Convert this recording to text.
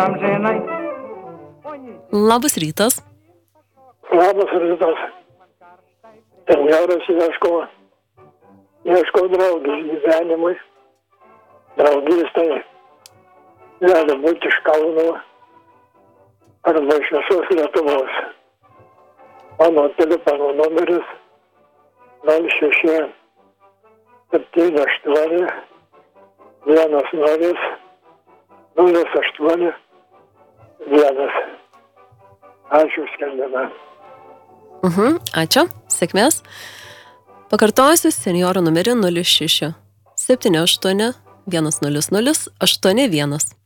Labas rytas. Labas rytas. Senjoras ieško draugės gyvenimui. Draugės tai gali būti iš Kauno arba iš visos Lietuvos. Mano telefono numeris 06 78 10 08 1. Ačiū skambina. Ačiū, sėkmės. Pakartosiu senjoro numerį 06 78 100 81.